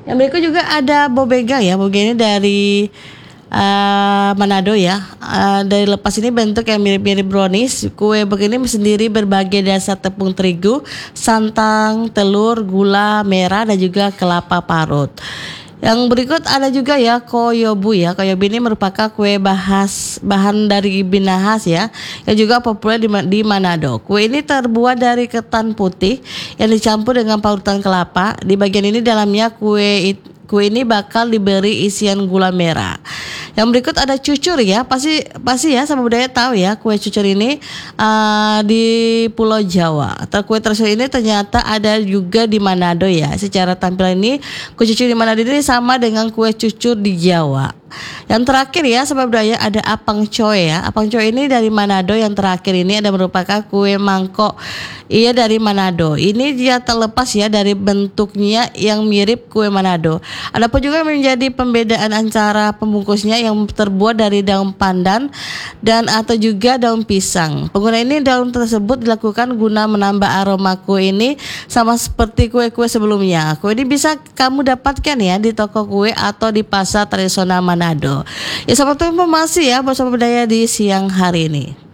Yang berikut juga ada bobega ya. Bobega ini dari Manado ya. Dari lepas ini bentuk yang mirip-mirip brownies. Kue begini sendiri berbagai dasar tepung terigu, santan, telur, gula merah dan juga kelapa parut. Yang berikut ada juga ya koyobu ya. Koyobu ini merupakan kue bahan dari binahas ya, yang juga populer di Manado. Kue ini terbuat dari ketan putih yang dicampur dengan parutan kelapa. Di bagian ini dalamnya kue ini bakal diberi isian gula merah. Yang berikut ada cucur ya, pasti ya sama budaya tahu ya kue cucur ini di Pulau Jawa. Kue tersebut ini ternyata ada juga di Manado ya. Secara tampilan ini kue cucur di Manado ini sama dengan kue cucur di Jawa. Yang terakhir ya sahabat budaya ada apang coe ya. Apang coe ini dari Manado. Yang terakhir ini ada merupakan kue mangkok. Ia dari Manado. Ini dia terlepas ya dari bentuknya yang mirip kue Manado. Adapun juga menjadi pembedaan antara pembungkusnya yang terbuat dari daun pandan dan atau juga daun pisang. Penggunaan ini daun tersebut dilakukan guna menambah aroma kue ini sama seperti kue-kue sebelumnya. Kue ini bisa kamu dapatkan ya di toko kue atau di pasar tradisional Manado. Ya, seperti informasi ya bersama budaya di siang hari ini.